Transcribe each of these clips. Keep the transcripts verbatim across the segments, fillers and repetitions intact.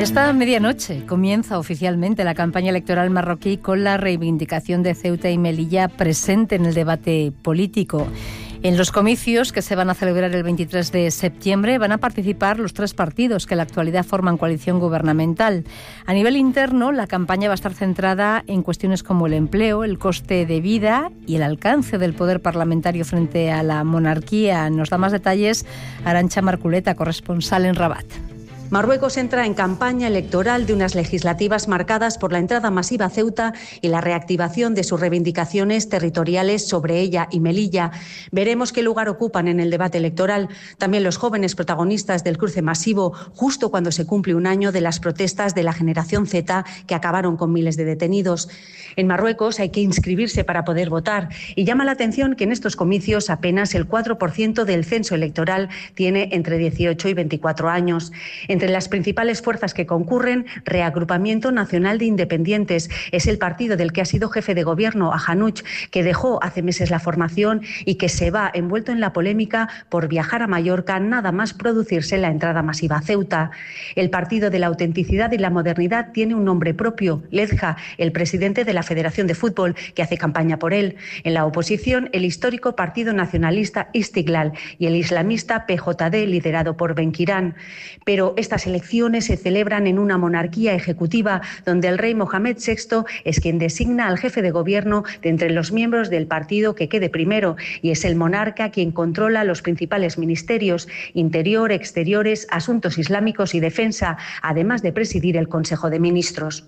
Esta medianoche comienza oficialmente la campaña electoral marroquí con la reivindicación de Ceuta y Melilla presente en el debate político. En los comicios que se van a celebrar el veintitrés de septiembre van a participar los tres partidos que en la actualidad forman coalición gubernamental. A nivel interno, la campaña va a estar centrada en cuestiones como el empleo, el coste de vida y el alcance del poder parlamentario frente a la monarquía. Nos da más detalles Arantxa Marculeta, corresponsal en Rabat. Marruecos entra en campaña electoral de unas legislativas marcadas por la entrada masiva a Ceuta y la reactivación de sus reivindicaciones territoriales sobre ella y Melilla. Veremos qué lugar ocupan en el debate electoral también los jóvenes protagonistas del cruce masivo, justo cuando se cumple un año de las protestas de la generación Z que acabaron con miles de detenidos. En Marruecos hay que inscribirse para poder votar y llama la atención que en estos comicios apenas el cuatro por ciento del censo electoral tiene entre dieciocho y veinticuatro años. Entre las principales fuerzas que concurren, Reagrupamiento Nacional de Independientes. Es el partido del que ha sido jefe de gobierno Ahanuch, que dejó hace meses la formación y que se va envuelto en la polémica por viajar a Mallorca nada más producirse la entrada masiva a Ceuta. El Partido de la Autenticidad y la Modernidad tiene un nombre propio, Lezja, el presidente de la Federación de Fútbol, que hace campaña por él. En la oposición, el histórico Partido Nacionalista Istiklal y el islamista P J D, liderado por Benkirán. Pero estas elecciones se celebran en una monarquía ejecutiva donde el rey Mohamed sexto es quien designa al jefe de gobierno de entre los miembros del partido que quede primero y es el monarca quien controla los principales ministerios, interior, exteriores, asuntos islámicos y defensa, además de presidir el Consejo de Ministros.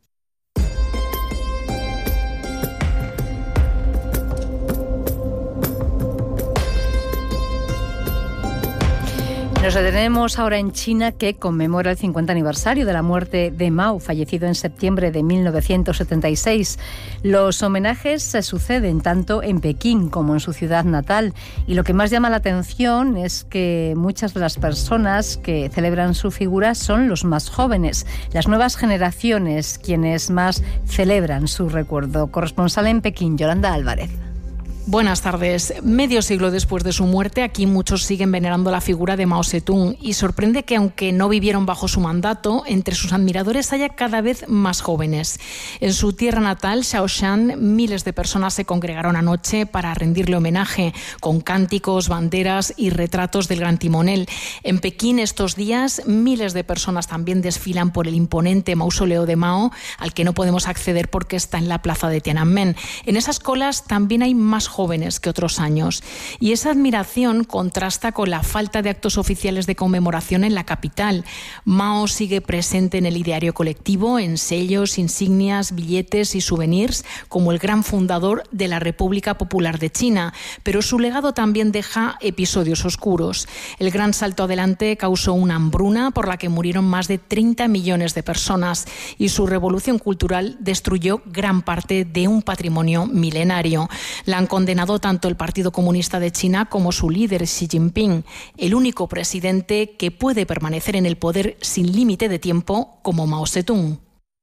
Nos detenemos ahora en China, que conmemora el cincuenta aniversario de la muerte de Mao, fallecido en septiembre de mil novecientos setenta y seis. Los homenajes se suceden tanto en Pekín como en su ciudad natal y lo que más llama la atención es que muchas de las personas que celebran su figura son los más jóvenes, las nuevas generaciones, quienes más celebran su recuerdo. Corresponsal en Pekín, Yolanda Álvarez. Buenas tardes. Medio siglo después de su muerte, aquí muchos siguen venerando la figura de Mao Zedong y sorprende que, aunque no vivieron bajo su mandato, entre sus admiradores haya cada vez más jóvenes. En su tierra natal, Shaoshan, miles de personas se congregaron anoche para rendirle homenaje, con cánticos, banderas y retratos del gran timonel. En Pekín, estos días, miles de personas también desfilan por el imponente mausoleo de Mao, al que no podemos acceder porque está en la plaza de Tiananmen. En esas colas también hay más jóvenes que otros años. Y esa admiración contrasta con la falta de actos oficiales de conmemoración en la capital. Mao sigue presente en el ideario colectivo, en sellos, insignias, billetes y souvenirs, como el gran fundador de la República Popular de China. Pero su legado también deja episodios oscuros. El gran salto adelante causó una hambruna por la que murieron más de treinta millones de personas y su revolución cultural destruyó gran parte de un patrimonio milenario. La han condenado tanto el Partido Comunista de China como su líder Xi Jinping, el único presidente que puede permanecer en el poder sin límite de tiempo como Mao Zedong.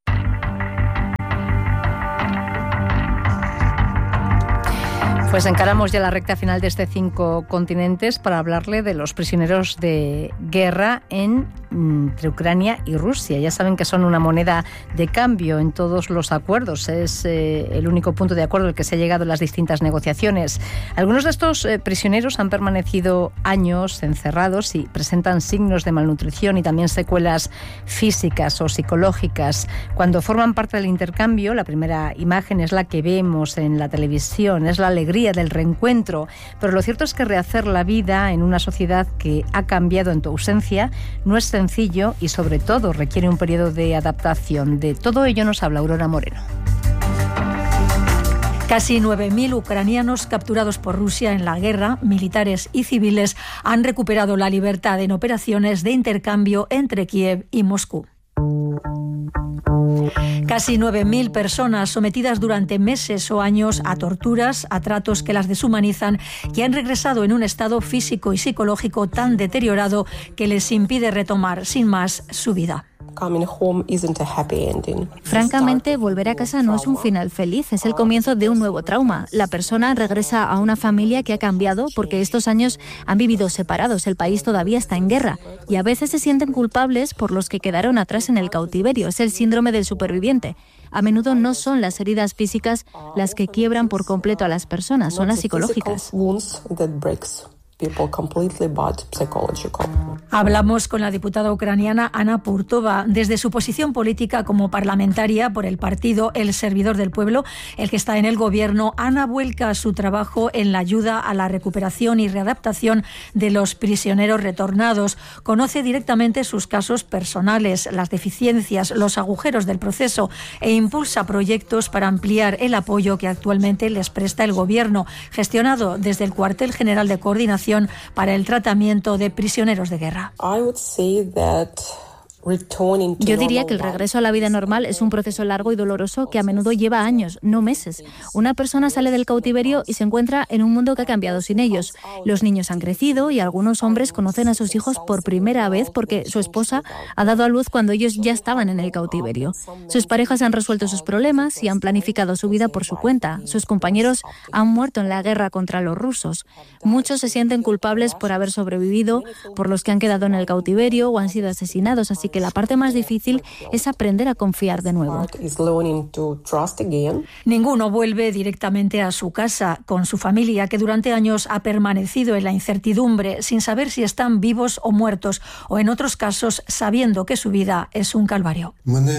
Pues encaramos ya la recta final de este Cinco Continentes para hablarle de los prisioneros de guerra en, entre Ucrania y Rusia. Ya saben que son una moneda de cambio en todos los acuerdos. Es eh, el único punto de acuerdo al que se ha llegado en las distintas negociaciones. Algunos de estos eh, prisioneros han permanecido años encerrados y presentan signos de malnutrición y también secuelas físicas o psicológicas. Cuando forman parte del intercambio, la primera imagen es la que vemos en la televisión, es la alegría del reencuentro, pero lo cierto es que rehacer la vida en una sociedad que ha cambiado en tu ausencia no es sencillo y sobre todo requiere un periodo de adaptación. De todo ello nos habla Aurora Moreno. Casi nueve mil ucranianos capturados por Rusia en la guerra, militares y civiles, han recuperado la libertad en operaciones de intercambio entre Kiev y Moscú. Casi nueve mil personas sometidas durante meses o años a torturas, a tratos que las deshumanizan, que han regresado en un estado físico y psicológico tan deteriorado que les impide retomar sin más su vida. Francamente, volver a casa no es un final feliz, es el comienzo de un nuevo trauma. La persona regresa a una familia que ha cambiado porque estos años han vivido separados, el país todavía está en guerra y a veces se sienten culpables por los que quedaron atrás en el cautiverio. Es el síndrome del superviviente. A menudo no son las heridas físicas las que quiebran por completo a las personas, son las psicológicas. Hablamos con la diputada ucraniana Anna Purtova. Desde su posición política como parlamentaria por el partido El Servidor del Pueblo, el que está en el gobierno, Ana vuelca su trabajo en la ayuda a la recuperación y readaptación de los prisioneros retornados. Conoce directamente sus casos personales, las deficiencias, los agujeros del proceso e impulsa proyectos para ampliar el apoyo que actualmente les presta el gobierno, gestionado desde el Cuartel General de Coordinación para el tratamiento de prisioneros de guerra. Yo diría que el regreso a la vida normal es un proceso largo y doloroso que a menudo lleva años, no meses. Una persona sale del cautiverio y se encuentra en un mundo que ha cambiado sin ellos. Los niños han crecido y algunos hombres conocen a sus hijos por primera vez porque su esposa ha dado a luz cuando ellos ya estaban en el cautiverio. Sus parejas han resuelto sus problemas y han planificado su vida por su cuenta. Sus compañeros han muerto en la guerra contra los rusos. Muchos se sienten culpables por haber sobrevivido, por los que han quedado en el cautiverio o han sido asesinados, así que la parte más difícil es aprender a confiar de nuevo. Ninguno vuelve directamente a su casa con su familia, que durante años ha permanecido en la incertidumbre, sin saber si están vivos o muertos, o en otros casos sabiendo que su vida es un calvario.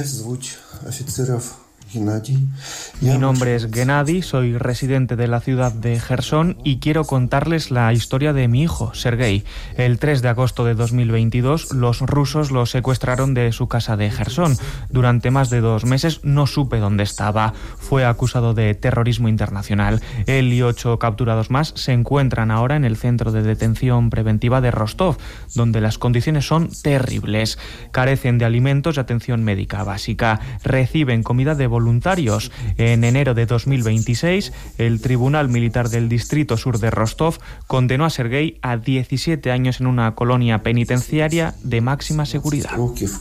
Mi nombre es Gennady, soy residente de la ciudad de Jersón y quiero contarles la historia de mi hijo, Sergei. El tres de agosto de dos mil veintidós, los rusos lo secuestraron de su casa de Jersón. Durante más de dos meses no supe dónde estaba. Fue acusado de terrorismo internacional. Él y ocho capturados más se encuentran ahora en el centro de detención preventiva de Rostov, donde las condiciones son terribles. Carecen de alimentos y atención médica básica. Reciben comida de voluntarios. En enero de dos mil veintiséis, el Tribunal Militar del Distrito Sur de Rostov condenó a Sergei a diecisiete años en una colonia penitenciaria de máxima seguridad.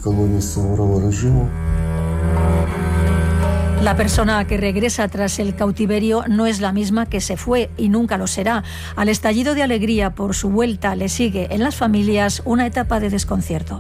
La persona que regresa tras el cautiverio no es la misma que se fue y nunca lo será. Al estallido de alegría por su vuelta le sigue en las familias una etapa de desconcierto.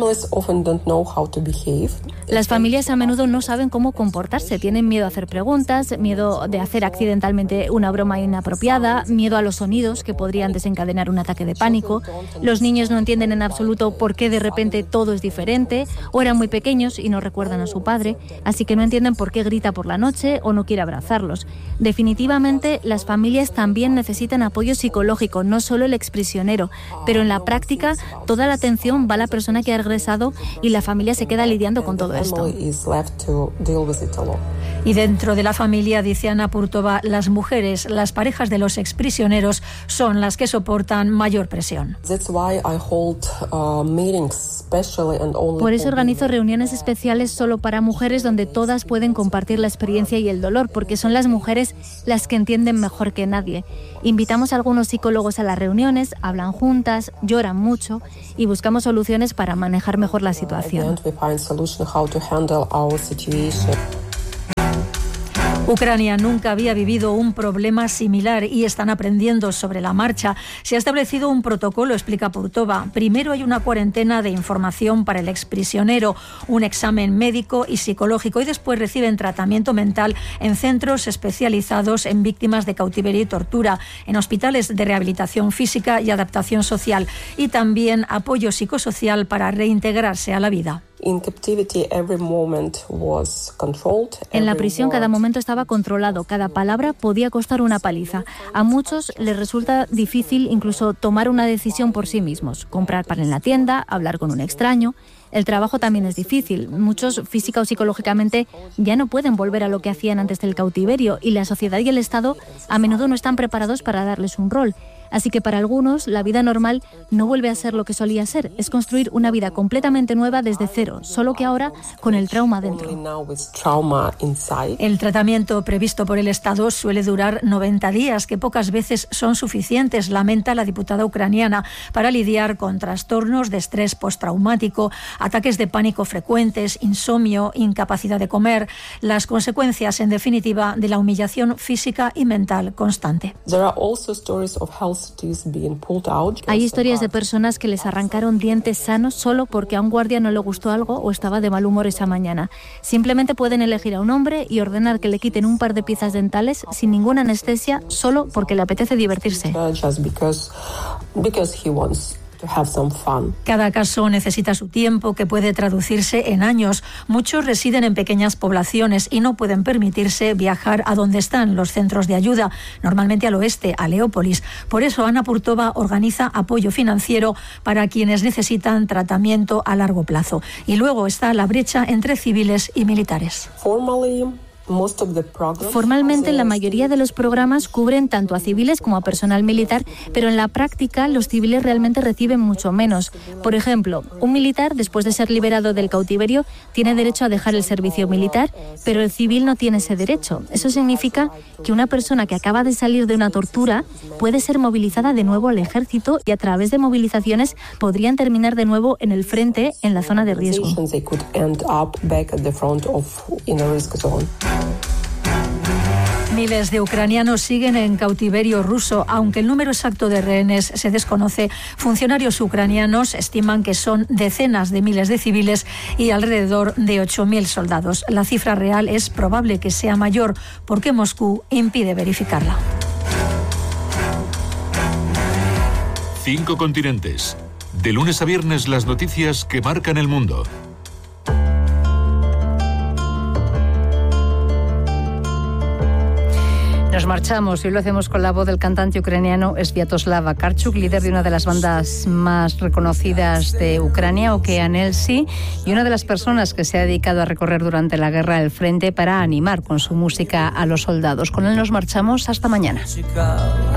Las familias a menudo no saben cómo comportarse, tienen miedo a hacer preguntas, miedo de hacer accidentalmente una broma inapropiada, miedo a los sonidos que podrían desencadenar un ataque de pánico. Los niños no entienden en absoluto por qué de repente todo es diferente, o eran muy pequeños y no recuerdan a su padre, así que no entienden por qué grita por la noche o no quiere abrazarlos. Definitivamente, las familias también necesitan apoyo psicológico, no solo el exprisionero, pero en la práctica toda la atención va a la persona que ha regresado y la familia se queda lidiando con todo esto. Y dentro de la familia, dice Ana Purtova, las mujeres, las parejas de los exprisioneros son las que soportan mayor presión. Por eso organizo reuniones especiales solo para mujeres donde todas pueden compartir la experiencia y el dolor, porque son las mujeres las que entienden mejor que nadie. Invitamos a algunos psicólogos a las reuniones, hablan juntas, lloran mucho y buscamos soluciones para manejar mejor la situación. Ucrania nunca había vivido un problema similar y están aprendiendo sobre la marcha. Se ha establecido un protocolo, explica Purtova. Primero hay una cuarentena de información para el exprisionero, un examen médico y psicológico y después reciben tratamiento mental en centros especializados en víctimas de cautiverio y tortura, en hospitales de rehabilitación física y adaptación social y también apoyo psicosocial para reintegrarse a la vida. En la prisión cada momento estaba controlado, cada palabra podía costar una paliza. A muchos les resulta difícil incluso tomar una decisión por sí mismos, comprar pan en la tienda, hablar con un extraño. El trabajo también es difícil. Muchos física o psicológicamente ya no pueden volver a lo que hacían antes del cautiverio y la sociedad y el Estado a menudo no están preparados para darles un rol. Así que para algunos, la vida normal no vuelve a ser lo que solía ser. Es construir una vida completamente nueva desde cero, solo que ahora con el trauma dentro. El tratamiento previsto por el Estado suele durar noventa días, que pocas veces son suficientes, lamenta la diputada ucraniana, para lidiar con trastornos de estrés postraumático, ataques de pánico frecuentes, insomnio, incapacidad de comer, las consecuencias, en definitiva, de la humillación física y mental constante. Hay historias de personas que les arrancaron dientes sanos solo porque a un guardia no le gustó algo o estaba de mal humor esa mañana. Simplemente pueden elegir a un hombre y ordenar que le quiten un par de piezas dentales sin ninguna anestesia solo porque le apetece divertirse. Cada caso necesita su tiempo, que puede traducirse en años. Muchos residen en pequeñas poblaciones y no pueden permitirse viajar a donde están los centros de ayuda, normalmente al oeste, a Leópolis. Por eso Ana Purtova organiza apoyo financiero para quienes necesitan tratamiento a largo plazo. Y luego está la brecha entre civiles y militares. Formalmente, la mayoría de los programas cubren tanto a civiles como a personal militar, pero en la práctica los civiles realmente reciben mucho menos. Por ejemplo, un militar, después de ser liberado del cautiverio, tiene derecho a dejar el servicio militar, pero el civil no tiene ese derecho. Eso significa que una persona que acaba de salir de una tortura puede ser movilizada de nuevo al ejército y a través de movilizaciones podrían terminar de nuevo en el frente, en la zona de riesgo. Miles de ucranianos siguen en cautiverio ruso. Aunque el número exacto de rehenes se desconoce, funcionarios ucranianos estiman que son decenas de miles de civiles y alrededor de ocho mil soldados. La cifra real es probable que sea mayor porque Moscú impide verificarla. Cinco continentes. De lunes a viernes, las noticias que marcan el mundo. Nos marchamos y lo hacemos con la voz del cantante ucraniano Sviatoslav Vakarchuk, líder de una de las bandas más reconocidas de Ucrania, Okean Elsi, y una de las personas que se ha dedicado a recorrer durante la guerra el frente para animar con su música a los soldados. Con él nos marchamos hasta mañana.